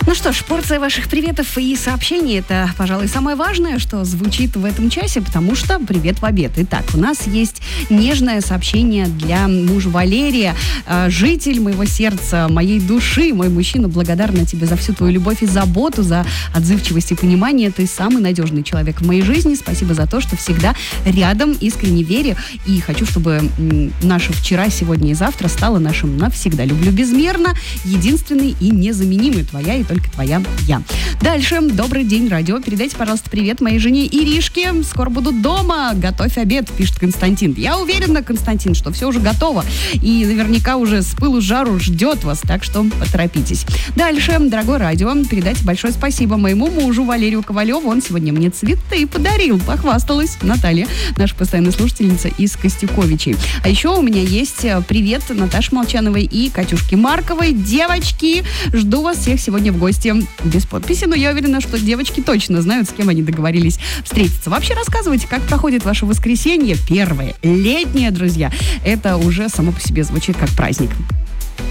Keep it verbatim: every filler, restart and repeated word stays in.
Ну что ж, порция ваших приветов и сообщений – это, пожалуй, самое важное, что звучит в этом часе, потому что привет в обед. Итак, у нас есть нежное сообщение для мужа Валерия. Житель моего сердца, моей души, мой мужчина, благодарна тебе за всю твою любовь и заботу, за отзывчивость и понимание. Ты самый надежный человек в моей жизни. Спасибо за то, что всегда рядом, искренне верю. И хочу, чтобы наше вчера, сегодня и завтра стало нашим навсегда. Люблю безмерно, единственный и незаменимый. Твоя и только твоя я. Дальше. Добрый день, радио. Передайте, пожалуйста, привет моей жене Иришке. Скоро буду дома. Готовь обед, пишет Константин. Я уверена, Константин, что все уже готово. И наверняка уже с пылу с жару ждет вас. Так что поторопитесь. Дальше. Дорогое радио, передайте большое спасибо моему мужу Валерию Ковалеву. Он сегодня мне цветы подарил. Похвасталась Наталья, наша постоянная слушательница из Костюковичей. А еще у меня есть привет Наташе Молчановой и Катюшке Марковой. Девочки, жду вас всех сегодня в гости. Без подписи, но я уверена, что девочки точно знают, с кем они договорились встретиться. Вообще рассказывайте, как проходит ваше воскресенье. Первое, летнее, друзья. Это уже само по себе звучит как праздник.